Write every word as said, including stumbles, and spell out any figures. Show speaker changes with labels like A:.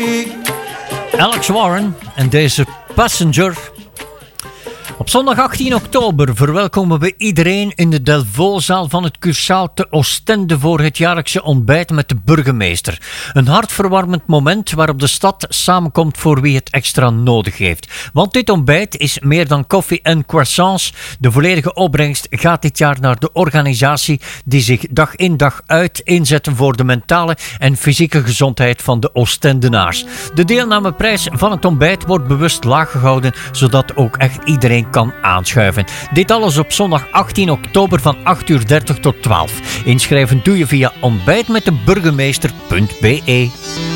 A: Alex Warren en deze Passenger. Op zondag achttien oktober verwelkomen we iedereen in de Delvaux-zaal van het Cursaal te Oostende voor het jaarlijkse ontbijt met de burgemeester. Een hartverwarmend moment waarop de stad samenkomt voor wie het extra nodig heeft. Want dit ontbijt is meer dan koffie en croissants. De volledige opbrengst gaat dit jaar naar de organisatie die zich dag in dag uit inzetten voor de mentale en fysieke gezondheid van de Oostendenaars. De deelnameprijs van het ontbijt wordt bewust laag gehouden, zodat ook echt iedereen kan aanschuiven. Dit alles op zondag achttien oktober van acht uur dertig tot twaalf. Inschrijven doe je via ontbijtmetdeburgemeester punt be.